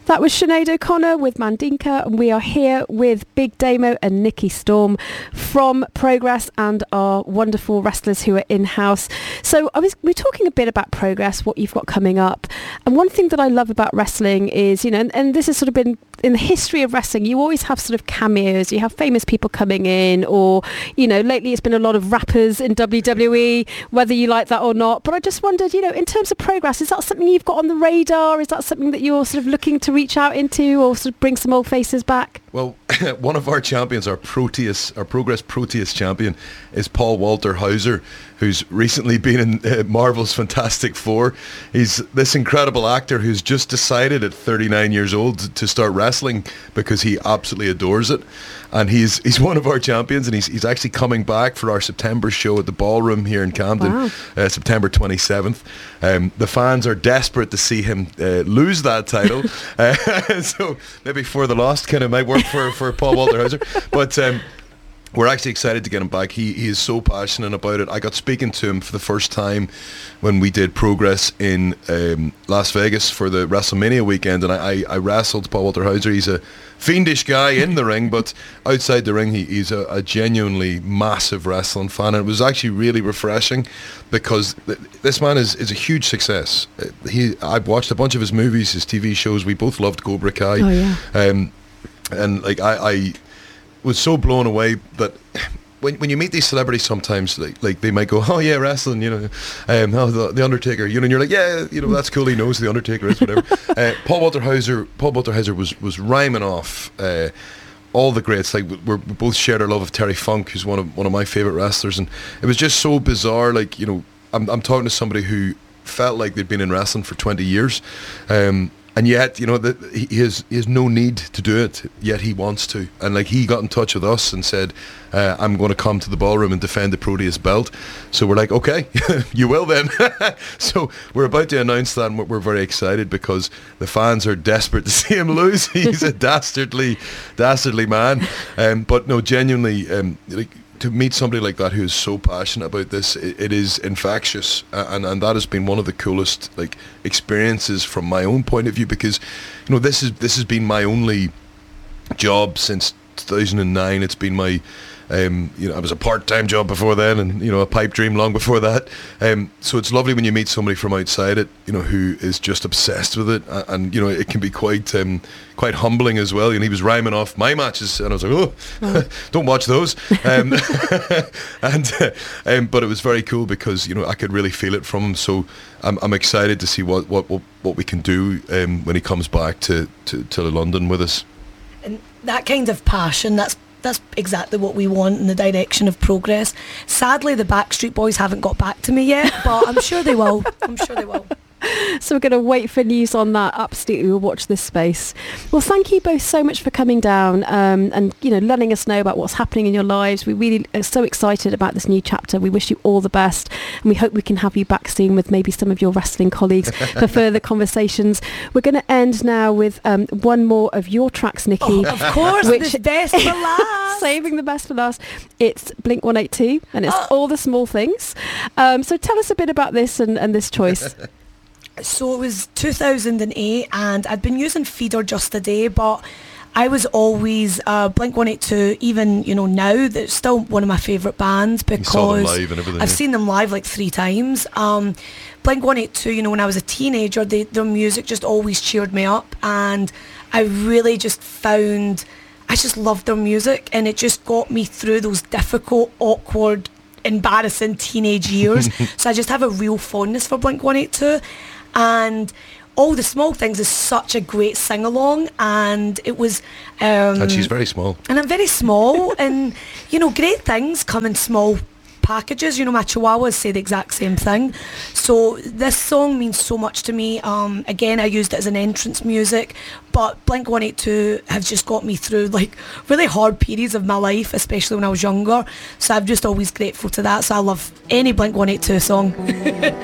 That was Sinead O'Connor with Mandinka, and we are here with Big Damo and Nikki Storm from Progress and our wonderful wrestlers who are in-house. So we're talking a bit about Progress, what you've got coming up. And one thing that I love about wrestling is, and this has sort of been in the history of wrestling, you always have sort of cameos. You have famous people coming in, or, lately it's been a lot of rappers in WWE, whether you like that or not. But I just wondered, in terms of Progress, is that something you've got on the radar? Is that something that you're sort of looking to reach out into, or sort of bring some old faces back? Well, one of our champions, our Progress Proteus champion, is Paul Walter Hauser, who's recently been in Marvel's Fantastic Four. He's this incredible actor who's just decided at 39 years old to start wrestling because he absolutely adores it. And he's one of our champions, and he's actually coming back for our September show at the Ballroom here in Camden. Wow. September 27th. The fans are desperate to see him lose that title. So maybe For the Lost kind of might work for Paul Walter Hauser. But we're actually excited to get him back. He is so passionate about it. I got speaking to him for the first time when we did Progress in Las Vegas for the WrestleMania weekend, and I wrestled Paul Walter Hauser. He's a fiendish guy in the ring, but outside the ring he's a genuinely massive wrestling fan, and it was actually really refreshing because this man is a huge success. I've watched a bunch of his movies, his TV shows. We both loved Cobra Kai. Oh, yeah. And like I was so blown away that when you meet these celebrities, sometimes like they might go, oh yeah, wrestling, the Undertaker, and you're like, yeah, that's cool. He knows who the Undertaker is, whatever. Paul Walter Hauser was rhyming off all the greats. Like we both shared our love of Terry Funk, who's one of my favorite wrestlers, and it was just so bizarre. Like I'm talking to somebody who felt like they'd been in wrestling for 20 years. And yet, he has no need to do it, yet he wants to. And like he got in touch with us and said, I'm going to come to the Ballroom and defend the Proteus belt. So we're like, okay, you will then. So we're about to announce that, and we're very excited because the fans are desperate to see him lose. He's a dastardly man. But no, genuinely, to meet somebody like that who is so passionate about this, it is infectious, and that has been one of the coolest experiences from my own point of view, because this has been my only job since 2009. It's been my I was a part-time job before then, and a pipe dream long before that. So it's lovely when you meet somebody from outside it, who is just obsessed with it, and it can be quite humbling as well. He was rhyming off my matches, and I was like, oh. Don't watch those. But it was very cool because I could really feel it from him. So I'm excited to see what we can do when he comes back to London with us. And that kind of passion, that's exactly what we want in the direction of Progress. Sadly, the Backstreet Boys haven't got back to me yet, but I'm sure they will. So we're going to wait for news on that. Absolutely, we'll watch this space. Well, thank you both so much for coming down and letting us know about what's happening in your lives. We really are so excited about this new chapter. We wish you all the best, and we hope we can have you back soon with maybe some of your wrestling colleagues for further conversations. We're going to end now with one more of your tracks, Nikki. Oh, of course, the best for last. Saving the best for last. It's Blink-182, and it's All the Small Things. So tell us a bit about this and this choice. So it was 2008, and I'd been using Feeder just a day, but I was always Blink-182, even now, that's still one of my favourite bands because you saw them live and everything. I've seen them live like 3 times. Blink-182, when I was a teenager, their music just always cheered me up, and I really just I just loved their music, and it just got me through those difficult, awkward, embarrassing teenage years. So I just have a real fondness for Blink-182. And All the Small Things is such a great sing-along, and it was... and she's very small. And I'm very small, and, great things come in small packages. My chihuahuas say the exact same thing. So this song means so much to me. Again, I used it as an entrance music, but Blink-182 have just got me through really hard periods of my life, especially when I was younger. So I'm just always grateful to that. So I love any Blink-182 song.